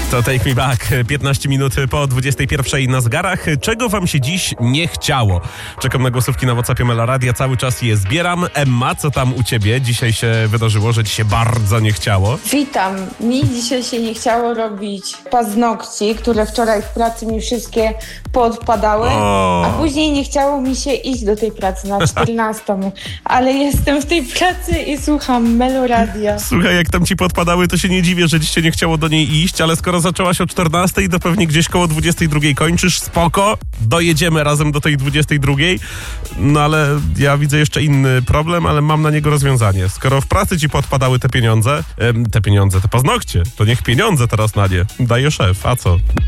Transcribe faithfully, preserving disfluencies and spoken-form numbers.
To Take Me Back, piętnaście minut po dwudziestej pierwszej na zegarach. Czego wam się dziś nie chciało? Czekam na głosówki na WhatsAppie Mela Radia, cały czas je zbieram. Emma, co tam u ciebie? Dzisiaj się wydarzyło, że ci się bardzo nie chciało. Witam. Mi dzisiaj się nie chciało robić paznokci, które wczoraj w pracy mi wszystkie poodpadały, O. a później nie chciało mi się iść do tej pracy na czternastą. Ale jestem w tej pracy i słucham Melo Radia. Słuchaj, jak tam ci podpadały, to się nie dziwię, że dziś się nie chciało do niej iść, ale skoro zaczęłaś o czternastej, to pewnie gdzieś koło dwudziestej drugiej kończysz. Spoko, dojedziemy razem do tej dwudziestej drugiej. No ale ja widzę jeszcze inny problem, ale mam na niego rozwiązanie. Skoro w pracy ci podpadały te pieniądze, em, te pieniądze, te paznokcie, to niech pieniądze teraz na nie daje szef, a co?